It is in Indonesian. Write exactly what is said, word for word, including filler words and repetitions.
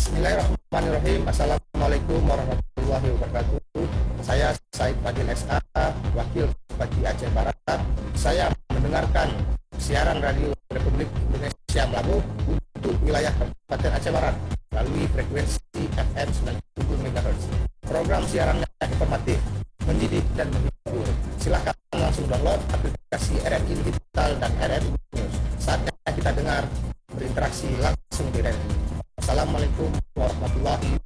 Bismillahirrahmanirrahim. Assalamualaikum warahmatullahi wabarakatuh. Saya Said Fadil S A, Wakil Bupati Aceh Barat. Saya mendengarkan siaran radio Republik Indonesia Melabu untuk wilayah Kabupaten Aceh Barat melalui frekuensi F M sembilan puluh tujuh megahertz. Program siarannya informatif, mendidik dan menghibur. Silakan langsung download aplikasi R M I Digital dan R M I News. Saatnya kita dengar berinteraksi langsung di radio. Assalamualaikum warahmatullahi